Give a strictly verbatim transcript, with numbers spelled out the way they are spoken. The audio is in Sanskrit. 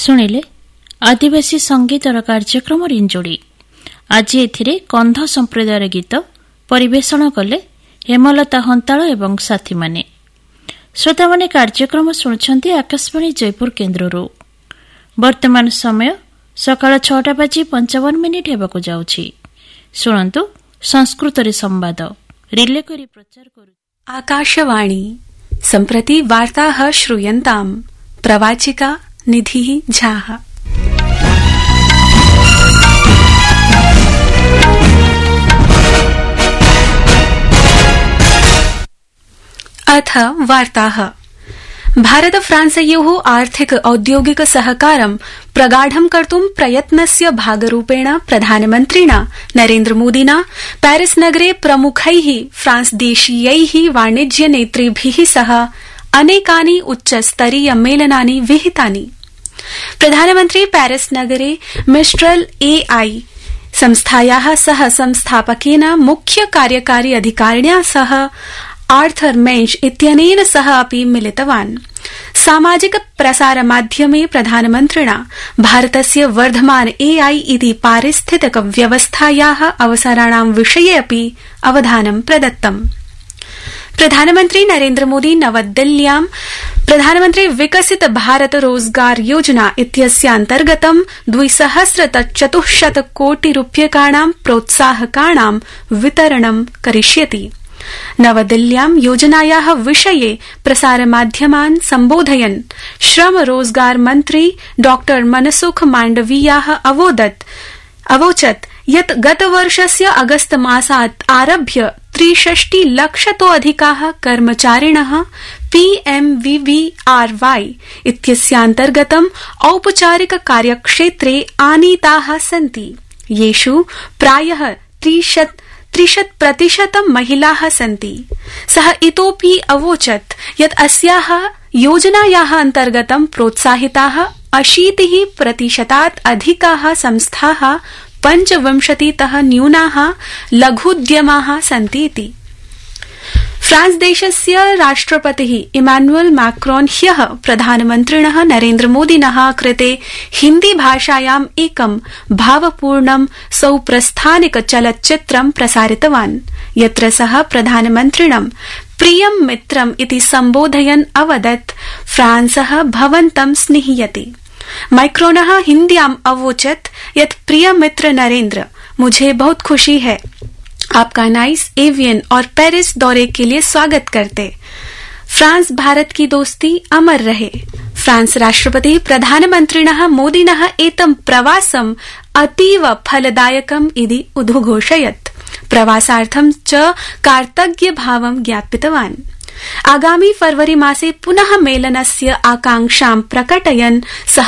ଶୁଣିଲେ ଆଦିବାସୀ ସଙ୍ଗୀତର କାର୍ଯ୍ୟକ୍ରମ ରିଞ୍ଜୁଡ଼ି। ଆଜି ଏଥିରେ କନ୍ଧ ସମ୍ପ୍ରଦାୟର ଗୀତ ପରିବେଷଣ କଲେ ହେମଲତା ହନ୍ତାଳ ଏବଂ ସାଥୀମାନେ। ଶ୍ରୋତାମାନେ କାର୍ଯ୍ୟକ୍ରମ ଶୁଣୁଛନ୍ତି ଆକାଶବାଣୀ ଜୟପୁର କେନ୍ଦ୍ରରୁ। ବର୍ତ୍ତମାନ ସମୟ ସକାଳ ଛଅଟା ବାଜି ପଞ୍ଚାବନ ମିନିଟ୍ ହେବାକୁ ଯାଉଛି। ଶୁଣନ୍ତୁ ସଂସ୍କୃତରେ ସମ୍ବାଦ ରିଲେ କରି ପ୍ରଚାର କରୁ आकाशवाणी। सम्प्रति वार्ताः श्रूयन्ताम्। प्रवाचिका निधिः झाः। अथ वार्ताः। भारत फ्रांसयोः आर्थिक औद्योगिक सहकारं प्रगाढं कर्तुं प्रयत्नस्य भागरूपेण प्रधानमन्त्रिणा नरेन्द्रमोदिना पेरिस नगरे प्रमुखैः फ्रांसदेशीयैः वाणिज्य नेतृभिः सह अनेकानि उच्चस्तरीय मेलनानि विहितानि। प्रधानमन्त्री पेरिस नगरे मिस्ट्रल एआई संस्थायाः सह संस्थापकेन मुख्य कार्यकारी अधिकारिण्या सह आर्थर मेंच इत्यनेन सह अपि मिलितवान्। सामाजिक प्रसार माध्यमे प्रधानमन्त्रिणा भारतस्य वर्धमान एआई इति पारिस्थितिक व्यवस्थायाः अवसराणां विषये अपि अवधानं प्रदत्तम्। प्रधानमन्त्री नरेन्द्रमोदी नवदिल्ल्यां प्रधानमन्त्री विकसित भारत रोजगार योजना इत्यस्यान्तर्गतं द्विसहस्रचतुश्शत कोटि रूप्यकाणां प्रोत्साहकाणां वितरणं करिष्यति। नवदिल्ल्यां योजनायाः विषये प्रसारमाध्यमान् सम्बोधयन् श्रम रोजगार मन्त्री डॉ मनसुख माण्डवीयः अवोचत् यत् गतवर्षस्य अगस्त मासात् आरभ्य त्रिषष्टि लक्षतोऽधिकाः कर्मचारिणः पीएमवीवीआरवाई इत्यस्यान्तर्गतं औपचारिक कार्यक्षेत्रे आनीताः सन्ति, येषु प्रायः त्रिशत् त्रिशत् प्रतिशतं महिलाः सन्ति। सः इतोऽपि अवोचत् यत् अस्याः योजनायाः अन्तर्गतं प्रोत्साहिताः अशीतिः प्रतिशतात् अधिकाः संस्थाः पञ्चविंशतितः न्यूनाः लघुद्यमाः सन्तीति। फ्रांस देशस्य राष्ट्रपतिः इमानुएल मैक्रोन ह्यः प्रधानमन्त्रिणः नरेन्द्रमोदिनः कृते हिन्दी भाषायाम् एकं भावपूर्णं सौप्रस्थानिक चलच्चित्रं प्रसारितवान्, यत्र सः प्रधानमन्त्रिणं प्रियं मित्रम् इति सम्बोधयन् अवदत् फ्रांसः भवन्तं स्निह्यति। मैक्रोनः हिन्द्याम् अवोचत् यत् प्रिय मित्र नरेंद्र, मुझे बहुत खुशी है आपका नाइस एवियन और पेरिस दौरे के लिए स्वागत करते। फ्रांस भारत की दोस्ती अमर रहे। फ्रांस राष्ट्रपति प्रधानमन्त्रिणः मोदिनः एतं प्रवासम् अतीव फलदायकम् इति उद्घोषयत्। प्रवासार्थं च कार्तज्ञभावं ज्ञापितवान्। आगामी फरवरी मासे पुनः मेलनस्य आकांक्षां प्रकटयन् सः